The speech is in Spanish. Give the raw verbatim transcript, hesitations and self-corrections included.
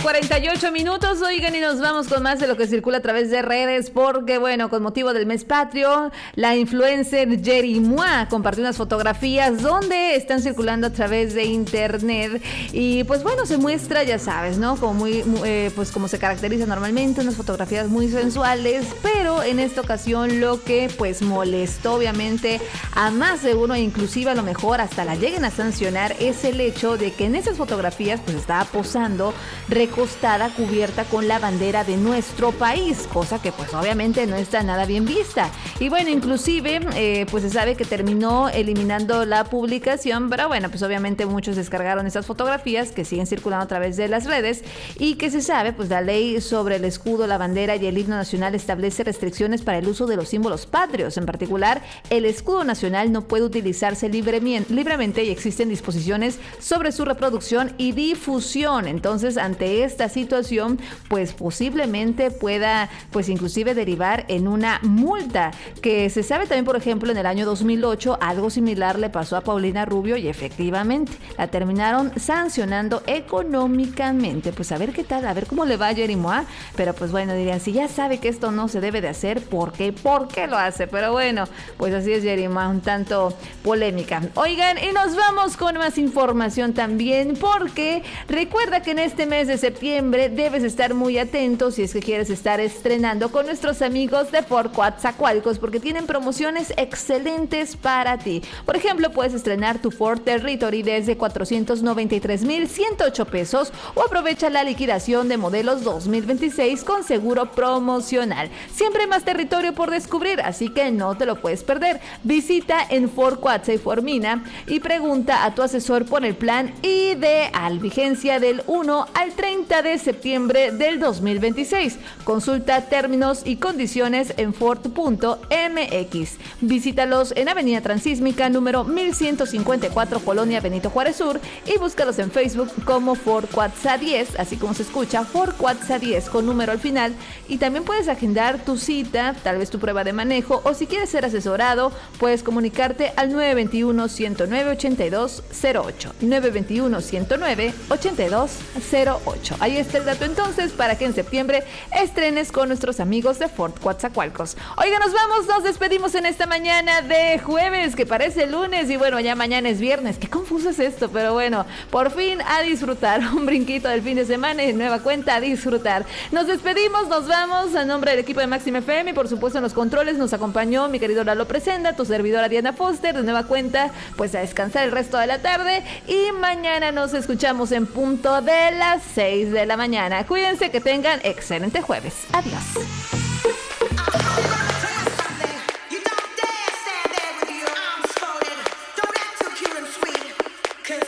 cuarenta y ocho minutos, oigan, y nos vamos con más de lo que circula a través de redes, porque bueno, con motivo del mes patrio, la influencer Yeri Mua compartió unas fotografías donde están circulando a través de internet y pues bueno, se muestra, ya sabes, ¿no? Como muy, muy eh, pues como se caracteriza normalmente, unas fotografías muy sensuales, pero en esta ocasión lo que pues molestó obviamente a más de uno, e inclusive a lo mejor hasta la lleguen a sancionar, es el hecho de que en esas fotografías pues estaba posando recostada, cubierta con la bandera de nuestro país, cosa que pues obviamente no está nada bien vista. Y bueno, inclusive eh, pues se sabe que terminó eliminando la publicación, pero bueno, pues obviamente muchos descargaron esas fotografías que siguen circulando a través de las redes y que se sabe, pues la ley sobre el escudo, la bandera y el himno nacional establece restricciones para el uso de los símbolos patrios. En particular, el escudo nacional no puede utilizarse libremente y existen disposiciones sobre su reproducción y difusión. Entonces, ante esta situación, pues posiblemente pueda, pues inclusive derivar en una multa, que se sabe también, por ejemplo, en el año dos mil ocho, algo similar le pasó a Paulina Rubio y efectivamente la terminaron sancionando económicamente. Pues a ver qué tal, a ver cómo le va a Yeri Mua, pero pues bueno, dirían, si ya sabe que esto no se debe de hacer, ¿por qué? ¿Por qué lo hace? Pero bueno, pues así es Yeri Mua, un tanto polémica. Oigan, y nos vamos con más información también, porque recuerda que en este mes de septiembre debes estar muy atento si es que quieres estar estrenando con nuestros amigos de Ford Coatzacoalcos, porque tienen promociones excelentes para ti. Por ejemplo, puedes estrenar tu Ford Territory desde cuatrocientos noventa y tres mil ciento ocho pesos o aprovecha la liquidación de modelos dos mil veintiséis con seguro promocional. Siempre hay más territorio por descubrir, así que no te lo puedes perder. Visita en Ford Coatza y Formina y pregunta a tu asesor por el plan ideal, vigencia del uno al treinta de septiembre del dos mil veintiséis. Consulta términos y condiciones en Ford punto M X. Visítalos en Avenida Transísmica número mil ciento cincuenta y cuatro, Colonia Benito Juárez Sur, y búscalos en Facebook como Ford Coatza diez, así como se escucha, Ford Coatza diez con número al final. Y también puedes agendar tu cita, tal vez tu prueba de manejo, o si quieres ser asesorado, puedes comunicarte al nueve dos uno, uno cero nueve, ocho dos cero ocho, nueve dos uno, uno cero nueve, ocho dos cero ocho. Ahí está el dato entonces para que en septiembre estrenes con nuestros amigos de Ford Coatzacoalcos. Oiga, nos vamos, nos despedimos en esta mañana de jueves, que parece lunes, y bueno, ya mañana es viernes. Qué confuso es esto, pero bueno, por fin a disfrutar, un brinquito del fin de semana y de nueva cuenta a disfrutar. Nos despedimos, nos vamos a nombre del equipo de Máxima F M y por supuesto en los controles nos acompañó mi querido Lalo Presenda, tu servidora Diana Foster, de nueva cuenta, pues a descansar el resto de la tarde, y mañana nos escuchamos en punto de las seis de la mañana. Cuídense, que tengan excelente jueves. Adiós.